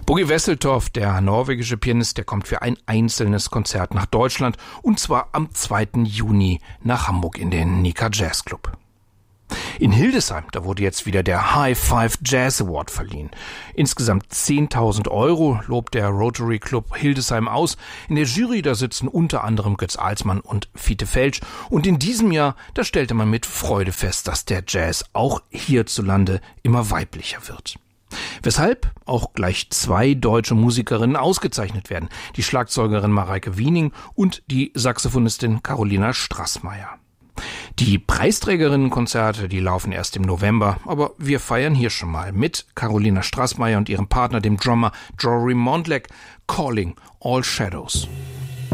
Bugge Wesseltoft, der norwegische Pianist, der kommt für ein einzelnes Konzert nach Deutschland und zwar am 2. Juni nach Hamburg in den Nika Jazz Club. In Hildesheim, da wurde jetzt wieder der High Five Jazz Award verliehen. Insgesamt 10.000 € lobt der Rotary Club Hildesheim aus. In der Jury, da sitzen unter anderem Götz Alsmann und Fiete Felsch. Und in diesem Jahr, da stellte man mit Freude fest, dass der Jazz auch hierzulande immer weiblicher wird. Weshalb auch gleich 2 deutsche Musikerinnen ausgezeichnet werden. Die Schlagzeugerin Mareike Wiening und die Saxophonistin Carolina Straßmeier. Die Preisträgerinnenkonzerte, die laufen erst im November, aber wir feiern hier schon mal mit Carolina Straßmeier und ihrem Partner, dem Drummer Jory Mondlek, Calling All Shadows.